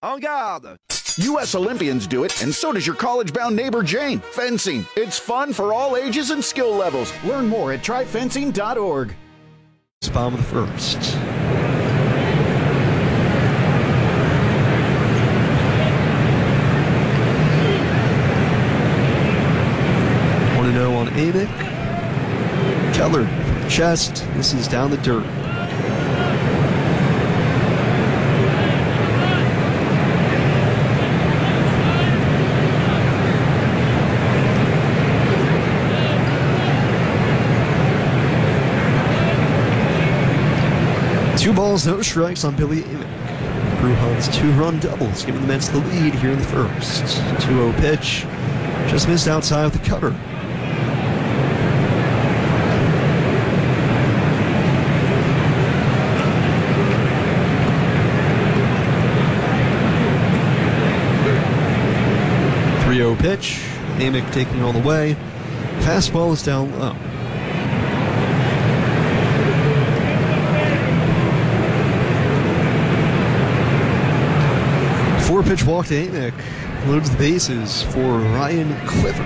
En garde! U.S. Olympians do it, and so does your college-bound neighbor Jane. Fencing. It's fun for all ages and skill levels. Learn more at tryfencing.org. It's bottom of the first. Want to know on Amick? Keller from the chest. This is down the dirt. Two balls, no strikes on Billy Amick. Brujan's two-run doubles, giving the Mets the lead here in the first. 2-0 pitch, just missed outside with the cutter. Pitch, Amick taking all the way. Fastball is down low. Four-pitch walk to Amick. Loads the bases for Ryan Clifford.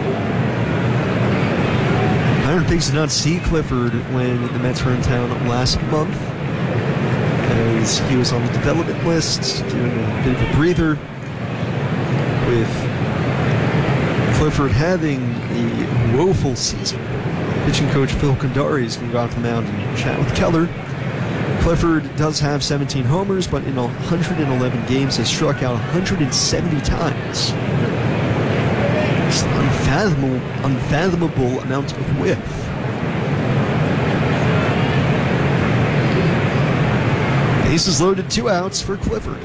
Iron Pigs did not see Clifford when the Mets were in town last month, as he was on the development list, doing a bit of a breather with Clifford having a woeful season. Pitching coach Phil Kandari is going to go out to the mound and chat with Keller. Clifford does have 17 homers, but in 111 games has struck out 170 times. It's an unfathomable amount of whiff. Bases loaded, 2 outs for Clifford.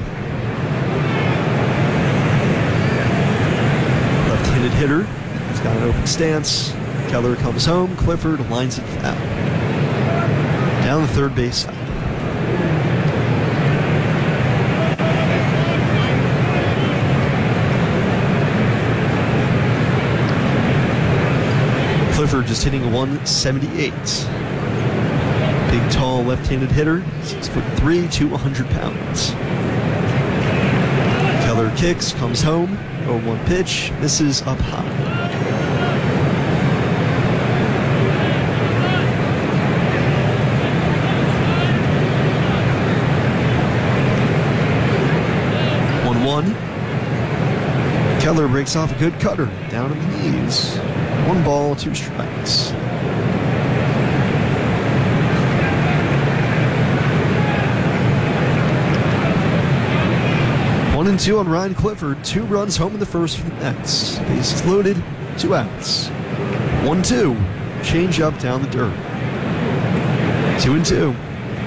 Left-handed hitter. He's got an open stance. Keller comes home. Clifford lines it foul. Down the third base side. Clifford just hitting 178. Big, tall, left-handed hitter, 6'3", 200 pounds. Keller kicks, comes home, 0-1 pitch, misses up high. Keller breaks off a good cutter, down in the knees. 1 ball, 2 strikes. One and 2 on Ryan Clifford. 2 runs home in the first for the Mets. Bases loaded, 2 outs. 1-2. Change up down the dirt. 2-2.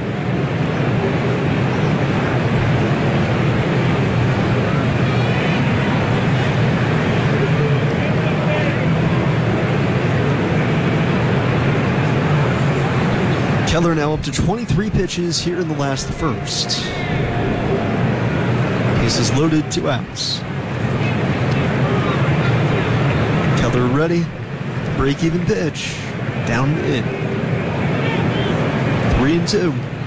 Keller now up to 23 pitches here in the last the first. Bases loaded, 2 outs. Keller ready. Break-even pitch. Down and in. 3-2.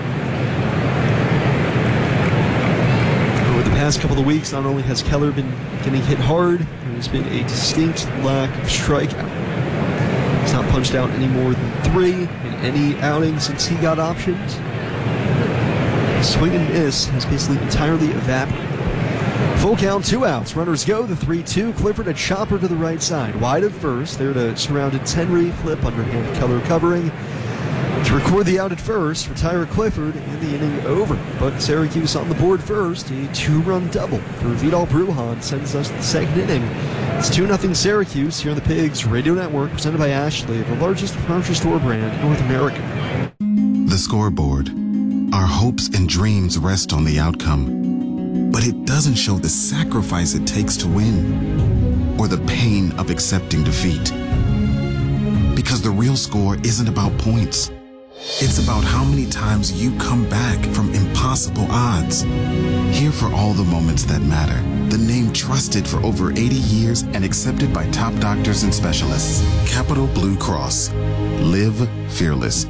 Over the past couple of weeks, not only has Keller been getting hit hard, there's been a distinct lack of strikeout. He's not punched out any more than 3 in any outing since he got optioned. Swing and miss has basically entirely evaporated. Full count, 2 outs. Runners go, the 3-2. Clifford a chopper to the right side. Wide at first. There to surrounded Tenry. Flip, underhand Keller covering. To record the out at first, retire Clifford, and the inning over. But Syracuse on the board first. A 2-run double for Vidal Brujan sends us to the second inning. It's 2-0 Syracuse here on the Pigs Radio Network, presented by Ashley, the largest furniture store brand in North America. The scoreboard. Our hopes and dreams rest on the outcome, but it doesn't show the sacrifice it takes to win, or the pain of accepting defeat. Because the real score isn't about points. It's about how many times you come back from impossible odds. Here for all the moments that matter. The name trusted for over 80 years and accepted by top doctors and specialists. Capital Blue Cross. Live fearless.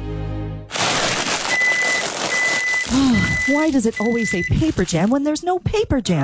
Why does it always say paper jam when there's no paper jam?